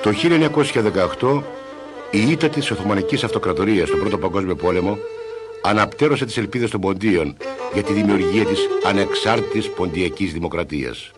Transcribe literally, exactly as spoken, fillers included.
Το χίλια εννιακόσια δεκαοκτώ η ήττα της Οθωμανικής Αυτοκρατορίας στον Πρώτο Παγκόσμιο Πόλεμο αναπτέρωσε τις ελπίδες των Ποντίων για τη δημιουργία της ανεξάρτητης ποντιακής δημοκρατίας.